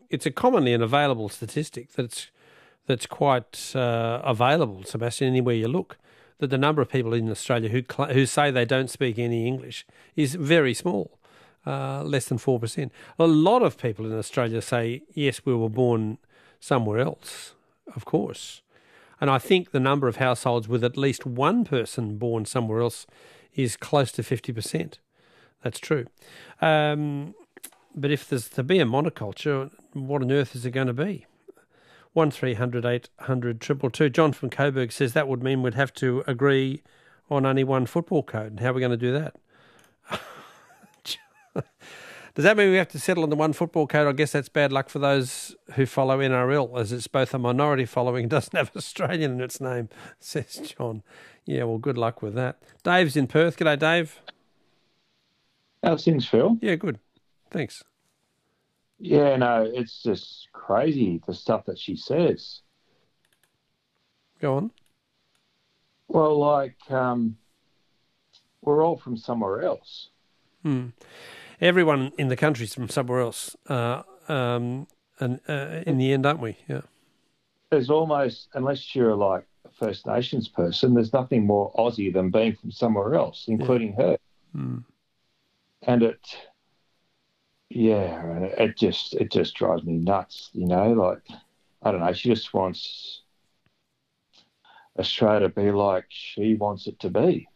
it's a commonly and available statistic that's quite available, Sebastian, anywhere you look, that the number of people in Australia who say they don't speak any English is very small, less than 4%. A lot of people in Australia say, yes, we were born somewhere else, of course. And I think the number of households with at least one person born somewhere else is close to 50%. That's true. But if there's to be a monoculture, what on earth is it going to be? 1300 800 222. John from Coburg says that would mean we'd have to agree on only one football code. How are we going to do that? Does that mean we have to settle on the one football code? I guess that's bad luck for those who follow NRL, as it's both a minority following and doesn't have Australian in its name, says John. Yeah, well, good luck with that. Dave's in Perth. G'day, Dave. How's things, Phil? Yeah, good. Thanks. Yeah, no, it's just crazy, the stuff that she says. Go on. Well, like, we're all from somewhere else. Everyone in the country's from somewhere else, and in the end, aren't we? Yeah. There's almost, unless you're like a First Nations person, there's nothing more Aussie than being from somewhere else, including her. And it just drives me nuts, you know, like, I don't know, she just wants Australia to be like she wants it to be.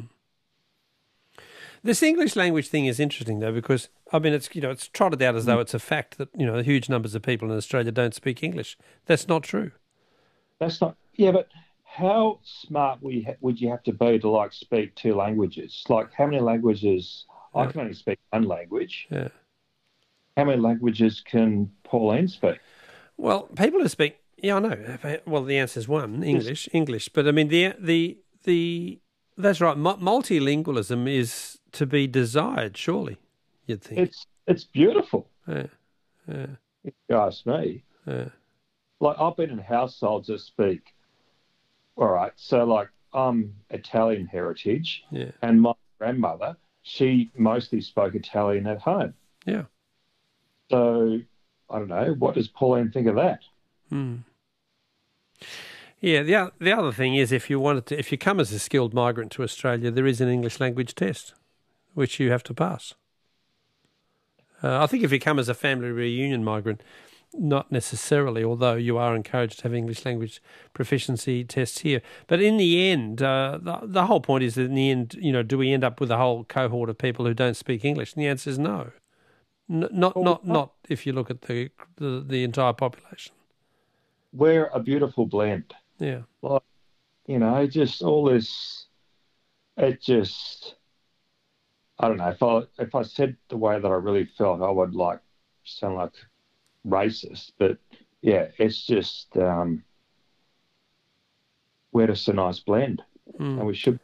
This English language thing is interesting, though, because, I mean, it's trotted out as though it's a fact that, huge numbers of people in Australia don't speak English. That's not true. That's not, yeah, but how smart would you have to be to, like, speak two languages? Like, how many languages? I can only speak one language. Yeah. How many languages can Pauline speak? Well, people who speak, I know. Well, the answer is one, English. But I mean, that's right. Multilingualism is to be desired, surely, you'd think. It's beautiful. Yeah. If you ask me. Yeah. Like, I've been in households that speak, all right, so, like, I'm Italian heritage, and my grandmother, she mostly spoke Italian at home. Yeah. So, I don't know, what does Pauline think of that? Yeah, the other thing is, if you come as a skilled migrant to Australia, there is an English language test, which you have to pass. I think if you come as a family reunion migrant, not necessarily, although you are encouraged to have English language proficiency tests here. But in the end, the whole point is that in the end, do we end up with a whole cohort of people who don't speak English? And the answer is no. Not if you look at the entire population. We're a beautiful blend. Yeah. Like, just all this, it just, I don't know, if I said the way that I really felt, I would sound like racist, but yeah, it's just, we're just a nice blend, and we should.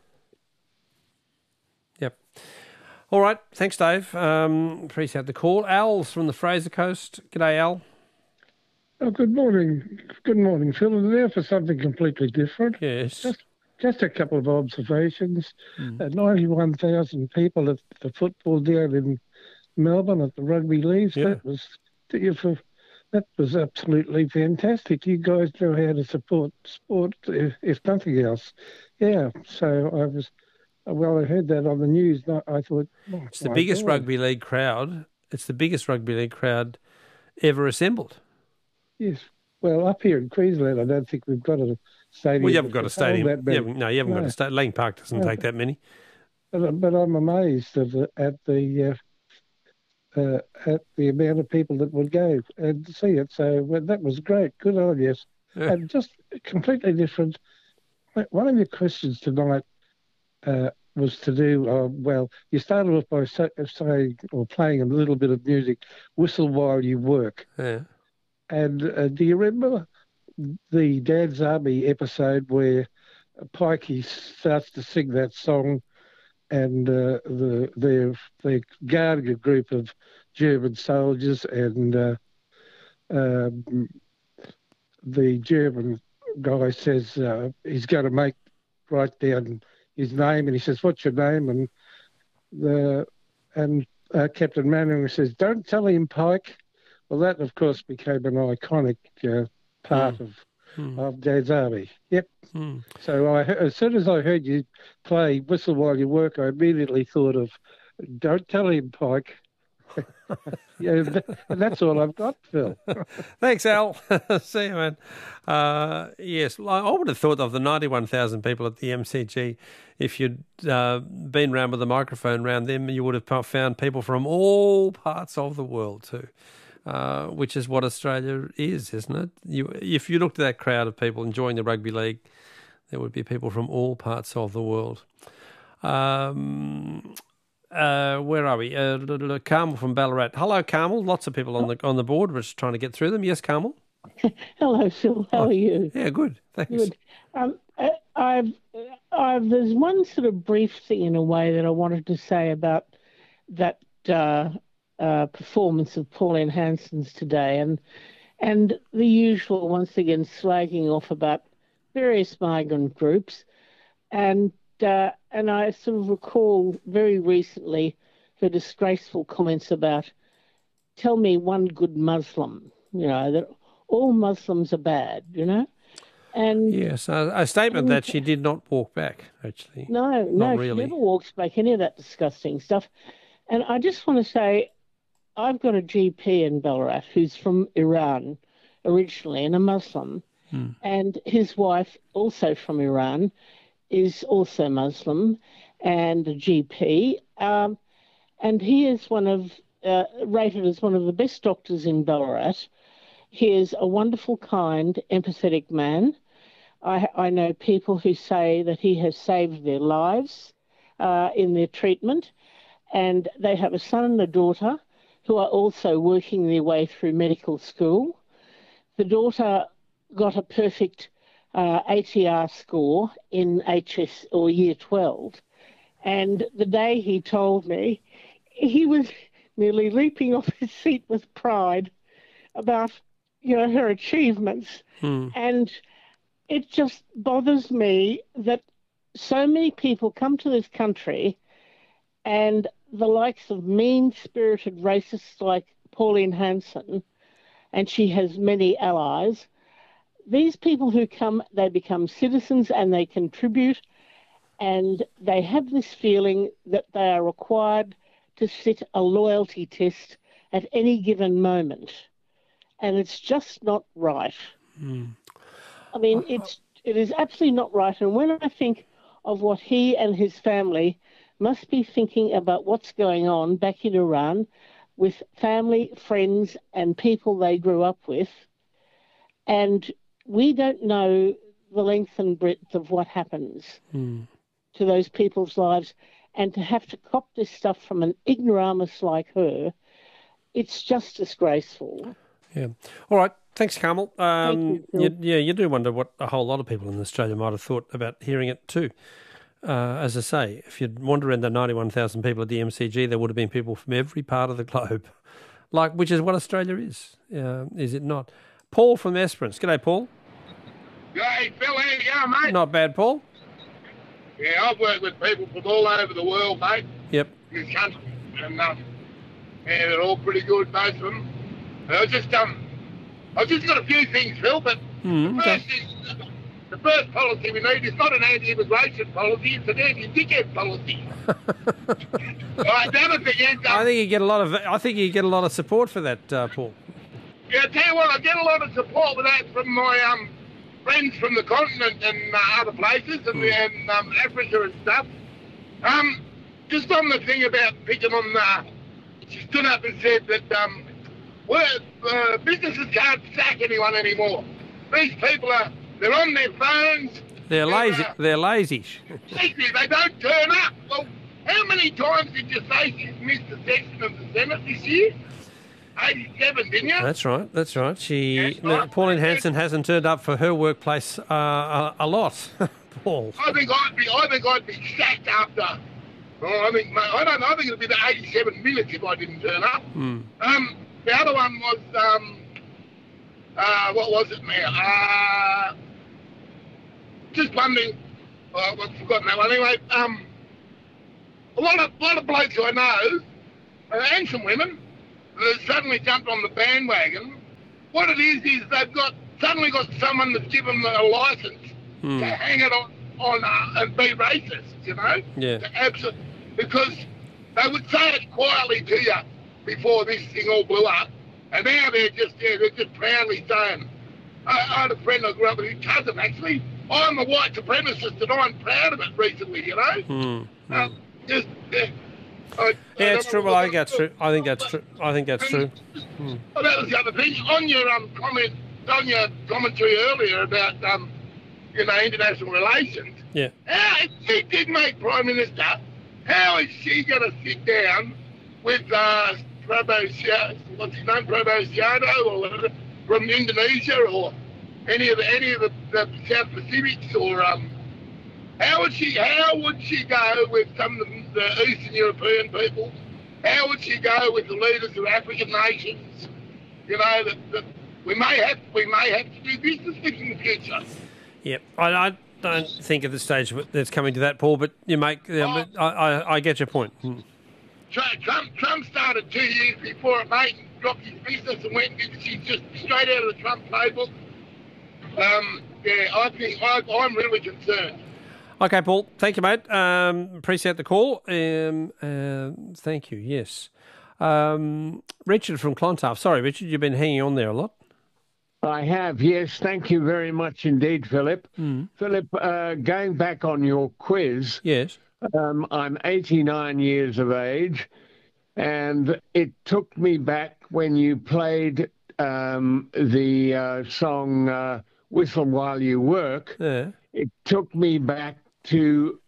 Yep. All right. Thanks, Dave. Appreciate the call. Al's from the Fraser Coast. G'day, Al. Oh, good morning. Good morning, Phil. And now for something completely different. Yes. Just a couple of observations. 91,000 people at the football down in Melbourne at the rugby leagues. Yeah. That was absolutely fantastic. You guys know how to support sport, if nothing else. Yeah. So I heard that on the news. I thought, it's the biggest rugby league crowd. It's the biggest rugby league crowd ever assembled. Yes. Well, up here in Queensland, I don't think we've got a stadium. Well, you haven't got a stadium. You haven't got a stadium. Lang Park doesn't take that many. But I'm amazed at the amount of people that would go and see it. So that was great. Good on you. Yeah. And just completely different. One of your questions tonight was to do, you started off by saying or playing a little bit of music, Whistle While You Work. Yeah. And do you remember the Dad's Army episode where Pikey starts to sing that song, and the guarded group of German soldiers and the German guy says he's going to write down his name, and he says, "What's your name?" And Captain Manning says, "Don't tell him, Pike. Well, that, of course, became an iconic part of Dad's Army. Yep. So as soon as I heard you play Whistle While You Work, I immediately thought of, don't tell him, Pike. And that's all I've got, Phil. Thanks, Al. See you, man. Yes, I would have thought of the 91,000 people at the MCG. If you'd been round with a microphone round them, you would have found people from all parts of the world too, which is what Australia is, isn't it? If you looked at that crowd of people enjoying the rugby league, there would be people from all parts of the world. Where are we? Carmel from Ballarat. Hello, Carmel. Lots of people on the board. We're just trying to get through them. Yes, Carmel. Hello, Phil. How are you? Yeah, good. Thanks. Good. There's one sort of brief thing in a way that I wanted to say about that performance of Pauline Hanson's today, and the usual once again slagging off about various migrant groups, and I sort of recall very recently her disgraceful comments about, tell me one good Muslim, that all Muslims are bad, And yes, a statement that she did not walk back, actually. No, really. She never walks back any of that disgusting stuff. And I just want to say, I've got a GP in Ballarat who's from Iran originally and a Muslim, and his wife, also from Iran, is also Muslim and a GP, and he is rated as one of the best doctors in Ballarat. He is a wonderful, kind, empathetic man. I know people who say that he has saved their lives in their treatment, and they have a son and a daughter who are also working their way through medical school. The daughter got a perfect ATR score in HS or Year 12. And the day he told me, he was nearly leaping off his seat with pride about, her achievements. And it just bothers me that so many people come to this country and the likes of mean-spirited racists like Pauline Hanson, and she has many allies. These people who come, they become citizens and they contribute, and they have this feeling that they are required to sit a loyalty test at any given moment. And it's just not right. I mean, it is absolutely not right. And when I think of what he and his family must be thinking about what's going on back in Iran with family, friends, and people they grew up with, and we don't know the length and breadth of what happens to those people's lives, and to have to cop this stuff from an ignoramus like her, it's just disgraceful. Yeah. All right. Thanks, Carmel. Thank you, Phil. You do wonder what a whole lot of people in Australia might have thought about hearing it too. As I say, if you'd wander around the 91,000 people at the MCG, there would have been people from every part of the globe, which is what Australia is it not? Paul from Esperance. G'day, Paul. Hey, Phil, how you going, mate? Not bad, Paul. Yeah, I've worked with people from all over the world, mate. Yep. In this country, and they're all pretty good, most of them. And I've just got a few things, Phil, but the first policy we need is not an anti-immigration policy, it's an anti-dickhead policy. Right, the other thing is... I think you get a lot of support for that, Paul. Yeah, I tell you what, I get a lot of support with that from my friends from the continent and other places, and Africa and stuff. Just on the thing about picking on... she stood up and said that businesses can't sack anyone anymore. These people they're on their phones. They're lazy. They're lazy. They don't turn up. Well, how many times did you say she's missed a session of the Senate this year? 87, didn't you? That's right. Pauline Hanson hasn't turned up for her workplace a lot, Paul. I think I'd be sacked after. I think it'd be the 87 minutes if I didn't turn up. The other one was what was it now? Just wondering. I've forgotten that one. Anyway, a lot of blokes I know, and some women, that suddenly jumped on the bandwagon. What it is they've suddenly got someone that's given them a licence to hang it on and be racist, you know? Yeah. Because they would say it quietly to you before this thing all blew up, and now they're just proudly saying, I had a friend I grew up with, his cousin actually, I'm a white supremacist and I'm proud of it recently, you know? It's true. Well, I think that's true. I think that's true. Well, that was the other thing. On your commentary earlier about international relations. Yeah. If she did make Prime Minister, how is she going to sit down with Probosciano or whatever from Indonesia or any of the South Pacifics or how would she go with some of the Eastern European people? How would she go with the leaders of African nations? You know that we may have to do business with in the future. Yep, I don't think at this stage that's coming to that, Paul. But you make, I get your point. Trump started 2 years before it, mate, and dropped his business and went. She's just straight out of the Trump playbook. I think I'm really concerned. Okay, Paul. Thank you, mate. Appreciate the call. Thank you. Yes. Richard from Clontarf. Sorry, Richard, you've been hanging on there a lot. I have, yes. Thank you very much indeed, Philip. Philip, going back on your quiz. Yes. I'm 89 years of age, and it took me back when you played the song Whistle While You Work. Yeah. It took me back to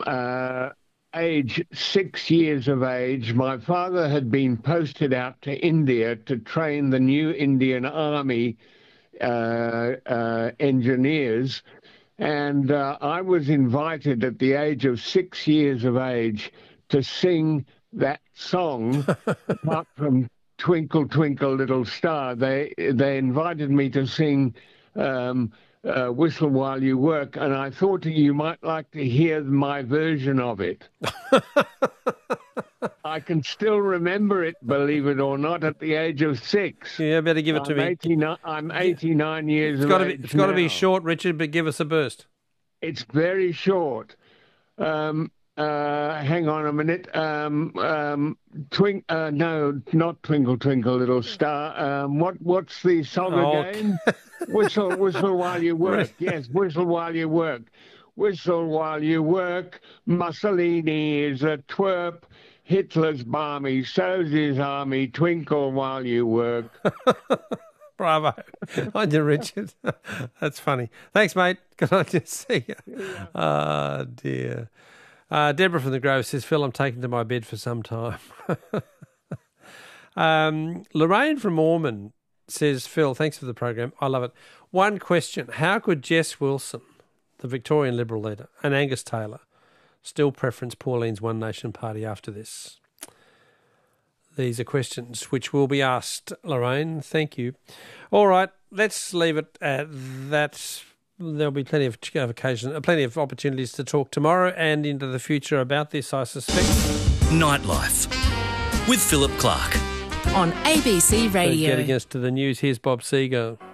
age 6 years of age. My father had been posted out to India to train the new Indian Army engineers, and I was invited at the age of 6 years of age to sing that song. Apart from Twinkle, Twinkle, Little Star, they invited me to sing Whistle While You Work, and I thought you might like to hear my version of it. I can still remember it, believe it or not, at the age of 6. Yeah, better give it to me. I'm 89 years of age. It's got to be short, Richard, but give us a burst. It's very short. Hang on a minute. No, not Twinkle, Twinkle, Little Star. What's the song again? Whistle While You Work. Yes, Whistle While You Work. Whistle while you work. Mussolini is a twerp. Hitler's balmy, so's his army. Twinkle while you work. Bravo. On you, Richard. That's funny. Thanks, mate. Good on you. See you. Oh, dear. Deborah from the Grove says, Phil, I'm taken to my bed for some time. Lorraine from Ormond says, Phil, thanks for the program. I love it. One question. How could Jess Wilson, the Victorian Liberal leader, and Angus Taylor still preference Pauline's One Nation Party after this? These are questions which will be asked, Lorraine. Thank you. All right, let's leave it at that. There'll be plenty of opportunities to talk tomorrow and into the future about this, I suspect. Nightlife with Philip Clark on ABC Radio. Getting us to the news, here's Bob Seger.